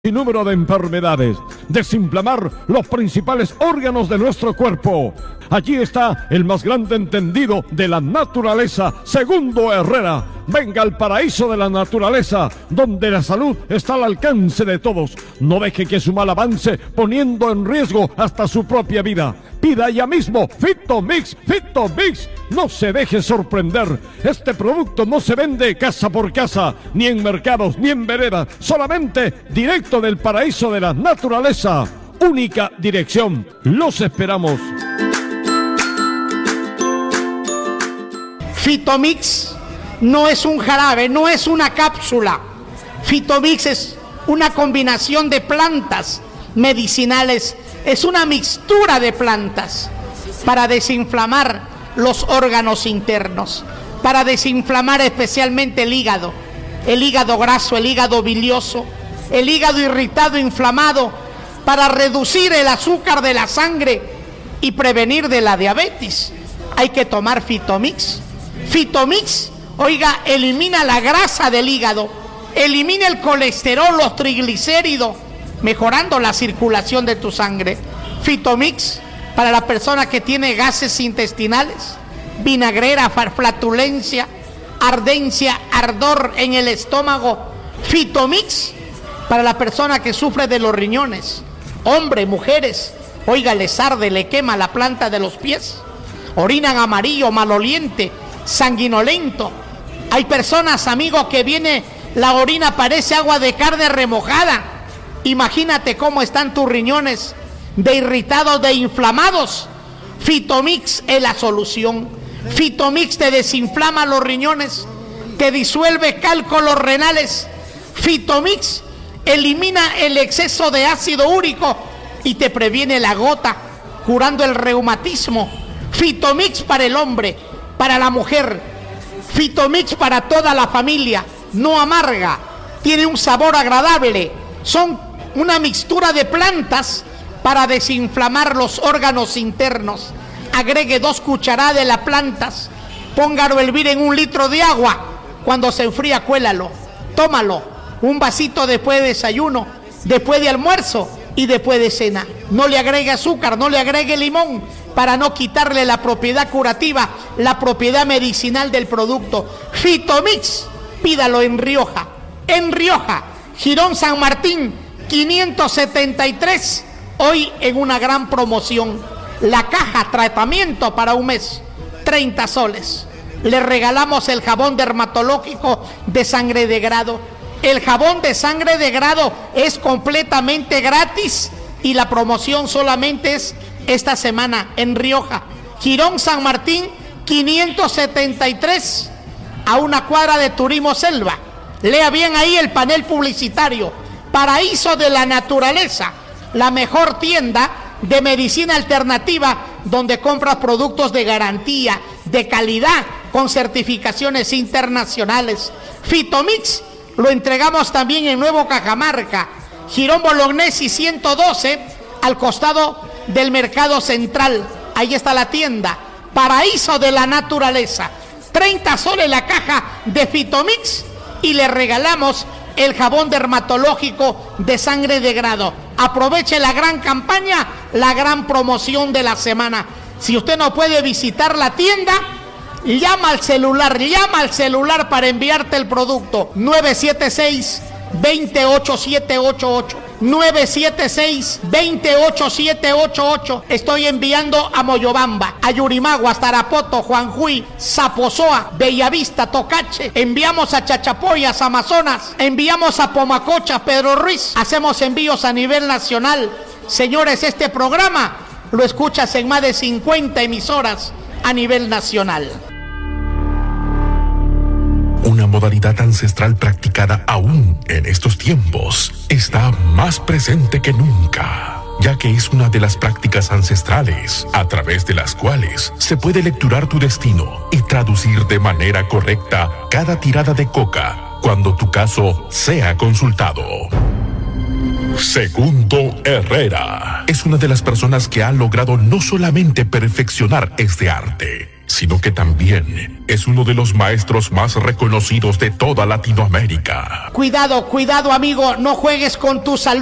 y número de enfermedades, desinflamar los principales órganos de nuestro cuerpo. Allí está el más grande entendido de la naturaleza, Segundo Herrera. Venga al paraíso de la naturaleza, donde la salud está al alcance de todos. No deje que su mal avance, poniendo en riesgo hasta su propia vida. Pida ya mismo Fitomix, Fitomix. No se deje sorprender. Este producto no se vende casa por casa, ni en mercados, ni en veredas. Solamente directo del paraíso de la naturaleza. Única dirección. Los esperamos. Fitomix no es un jarabe, no es una cápsula. Fitomix es una combinación de plantas medicinales. Es una mixtura de plantas para desinflamar los órganos internos, para desinflamar especialmente el hígado graso, el hígado bilioso, el hígado irritado, inflamado, para reducir el azúcar de la sangre y prevenir de la diabetes. Hay que tomar Fitomix. Fitomix, oiga, elimina la grasa del hígado, elimina el colesterol, los triglicéridos, mejorando la circulación de tu sangre. Fitomix para la persona que tiene gases intestinales, vinagrera, flatulencia, ardencia, ardor en el estómago. Fitomix para la persona que sufre de los riñones, hombres, mujeres, oiga, les arde, le quema la planta de los pies, orinan amarillo, maloliente, sanguinolento. Hay personas, amigos, que viene la orina, parece agua de carne remojada. Imagínate cómo están tus riñones de irritados, de inflamados. Fitomix es la solución. Fitomix te desinflama los riñones, te disuelve cálculos renales. Fitomix elimina el exceso de ácido úrico y te previene la gota, curando el reumatismo. Fitomix para el hombre, para la mujer. Fitomix para toda la familia. No amarga, tiene un sabor agradable. Son una mixtura de plantas para desinflamar los órganos internos. Agregue 2 cucharadas de las plantas, póngalo a hervir en 1 litro de agua. Cuando se enfría, cuélalo, tómalo. Un vasito después de desayuno, después de almuerzo y después de cena. No le agregue azúcar, no le agregue limón, para no quitarle la propiedad curativa, la propiedad medicinal del producto. Fitomix, pídalo en Rioja. En Rioja, Girón San Martín, 573, hoy en una gran promoción. La caja tratamiento para 1 mes, 30 soles. Le regalamos el jabón dermatológico de sangre de grado. El jabón de sangre de grado es completamente gratis y la promoción solamente es esta semana en Rioja. Girón San Martín, 573, a 1 cuadra de Turismo Selva. Lea bien ahí el panel publicitario. Paraíso de la Naturaleza, la mejor tienda de medicina alternativa donde compras productos de garantía, de calidad, con certificaciones internacionales. Fitomix lo entregamos también en Nuevo Cajamarca, Girón Bolognesi 112, al costado del Mercado Central. Ahí está la tienda. Paraíso de la Naturaleza. 30 soles la caja de Fitomix y le regalamos el jabón dermatológico de sangre de grado. Aproveche la gran campaña, la gran promoción de la semana. Si usted no puede visitar la tienda, llama al celular para enviarte el producto. 976-28788. 976-28788. Estoy enviando a Moyobamba, a Yurimaguas, Tarapoto, Juanjuy, Zapozoa, Bellavista, Tocache. Enviamos a Chachapoyas, Amazonas. Enviamos a Pomacocha, Pedro Ruiz. Hacemos envíos a nivel nacional. Señores, este programa lo escuchas en más de 50 emisoras a nivel nacional. Una modalidad ancestral practicada aún en estos tiempos está más presente que nunca, ya que es una de las prácticas ancestrales a través de las cuales se puede lecturar tu destino y traducir de manera correcta cada tirada de coca cuando tu caso sea consultado. Segundo Herrera es una de las personas que ha logrado no solamente perfeccionar este arte, sino sino que también es uno de los maestros más reconocidos de toda Latinoamérica. Cuidado, cuidado, amigo, no juegues con tu salud.